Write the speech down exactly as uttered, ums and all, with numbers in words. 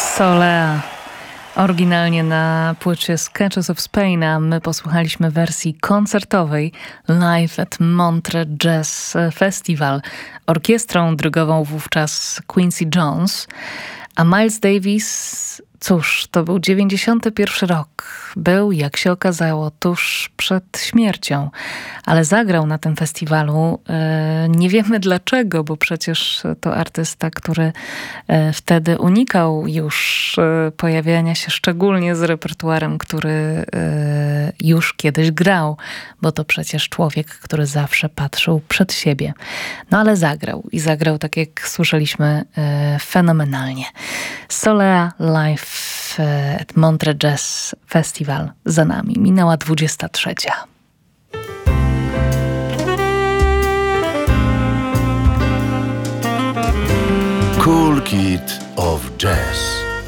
Solea. Oryginalnie na płycie Sketches of Spain, a my posłuchaliśmy wersji koncertowej live at Montreux Jazz Festival. Orkiestrą dyrygową wówczas Quincy Jones, a Miles Davis, cóż, to był dziewięćdziesiąty pierwszy rok. Był, jak się okazało, tuż przed śmiercią, ale zagrał na tym festiwalu. E, nie wiemy dlaczego, bo przecież to artysta, który e, wtedy unikał już e, pojawiania się szczególnie z repertuarem, który e, już kiedyś grał, bo to przecież człowiek, który zawsze patrzył przed siebie. No ale zagrał i zagrał, tak jak słyszeliśmy, e, fenomenalnie. Solea live at Montreux Jazz Festival za nami. Minęła dwudziesta trzecia. Cool Kid of Jazz.